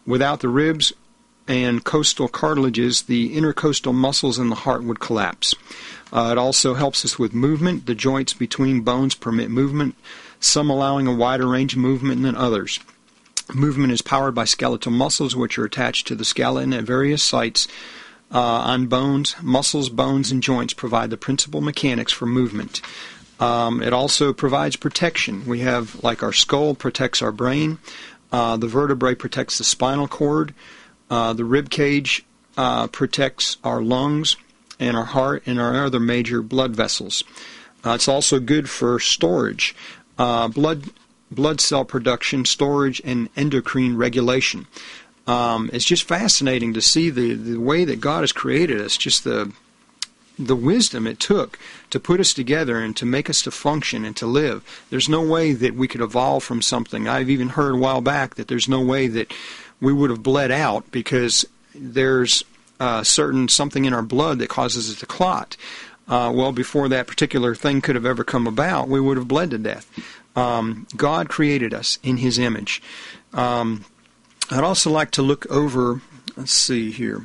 Without the ribs and costal cartilages, the intercostal muscles in the heart would collapse. It also helps us with movement. The joints between bones permit movement, some allowing a wider range of movement than others. Movement is powered by skeletal muscles, which are attached to the skeleton at various sites on bones. Muscles, bones, and joints provide the principal mechanics for movement. It also provides protection. We have, like our skull protects our brain, the vertebrae protects the spinal cord, the rib cage protects our lungs and our heart and our other major blood vessels. It's also good for storage, blood cell production, storage, and endocrine regulation. It's just fascinating to see the way that God has created us, just the wisdom it took to put us together and to make us to function and to live. There's no way that we could evolve from something. I've even heard a while back that there's no way that we would have bled out because there's something in our blood that causes it to clot. Well, before that particular thing could have ever come about, we would have bled to death. God created us in His image. I'd also like to look over, let's see here.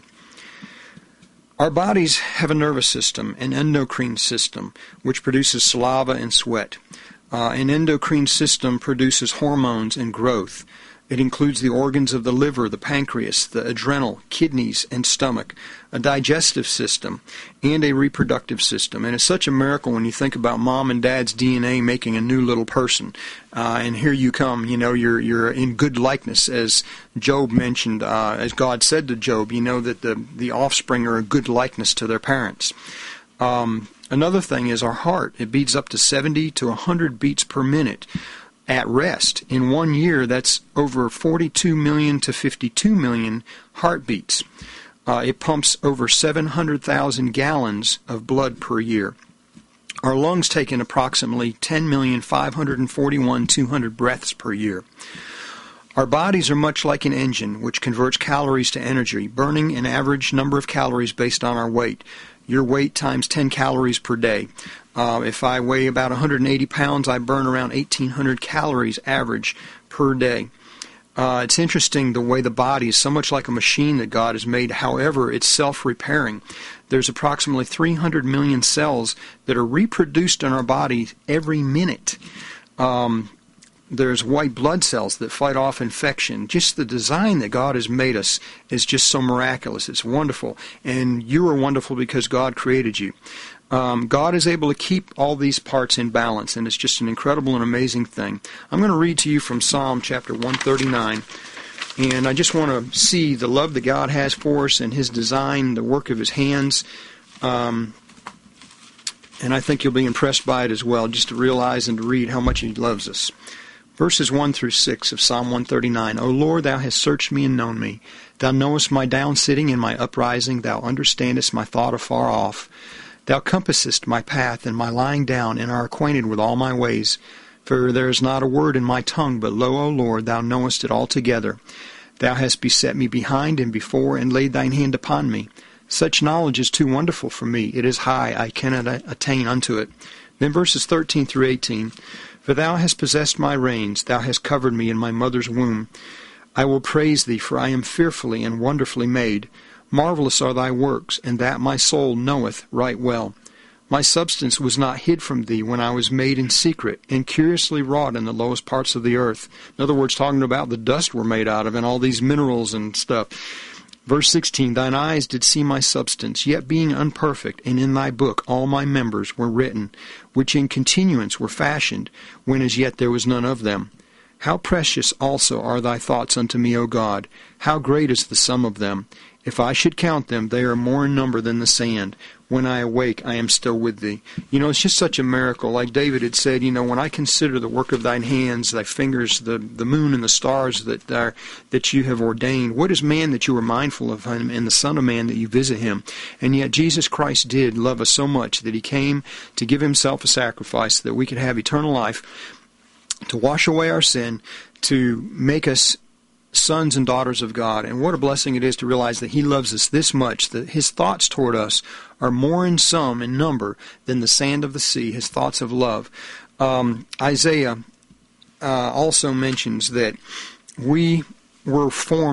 Our bodies have a nervous system, an endocrine system, which produces saliva and sweat. An endocrine system produces hormones and growth. It includes the organs of the liver, the pancreas, the adrenal, kidneys, and stomach, a digestive system, and a reproductive system. And it's such a miracle when you think about mom and dad's DNA making a new little person. And here you come, you're in good likeness, as Job mentioned, as God said to Job, that the offspring are a good likeness to their parents. Another thing is our heart. It beats up to 70 to 100 beats per minute. At rest. In 1 year, that's over 42 million to 52 million heartbeats. It pumps over 700,000 gallons of blood per year. Our lungs take in approximately 10,541,200 breaths per year. Our bodies are much like an engine, which converts calories to energy, burning an average number of calories based on our weight. Your weight times 10 calories per day. If I weigh about 180 pounds, I burn around 1,800 calories average per day. It's interesting the way the body is so much like a machine that God has made. However, it's self-repairing. There's approximately 300 million cells that are reproduced in our body every minute. There's white blood cells that fight off infection. Just the design that God has made us is just so miraculous. It's wonderful. And you are wonderful because God created you. God is able to keep all these parts in balance, and it's just an incredible and amazing thing. I'm going to read to you from Psalm chapter 139, and I just want to see the love that God has for us and His design, the work of His hands, and I think you'll be impressed by it as well, just to realize and to read how much He loves us. Verses 1 through 6 of Psalm 139. O Lord, Thou hast searched me and known me. Thou knowest my down sitting and my uprising. Thou understandest my thought afar off. Thou compassest my path and my lying down, and art acquainted with all my ways. For there is not a word in my tongue, but lo, O Lord, Thou knowest it altogether. Thou hast beset me behind and before, and laid Thine hand upon me. Such knowledge is too wonderful for me. It is high, I cannot attain unto it. Then verses 13 through 18. For Thou hast possessed my reins, Thou hast covered me in my mother's womb. I will praise Thee, for I am fearfully and wonderfully made. Marvelous are Thy works, and that my soul knoweth right well. My substance was not hid from Thee when I was made in secret, and curiously wrought in the lowest parts of the earth. In other words, talking about the dust we're made out of, and all these minerals and stuff. Verse 16, Thine eyes did see my substance, yet being unperfect, and in Thy book all my members were written, which in continuance were fashioned, when as yet there was none of them. How precious also are Thy thoughts unto me, O God! How great is the sum of them! If I should count them, they are more in number than the sand. When I awake, I am still with Thee. It's just such a miracle. Like David had said, when I consider the work of Thine hands, Thy fingers, the moon and the stars that You have ordained, what is man that You are mindful of him, and the Son of Man that You visit him? And yet Jesus Christ did love us so much that He came to give Himself a sacrifice so that we could have eternal life, to wash away our sin, to make us sons and daughters of God. And what a blessing it is to realize that He loves us this much, that His thoughts toward us are more in sum and number than the sand of the sea, His thoughts of love. Isaiah also mentions that we were formed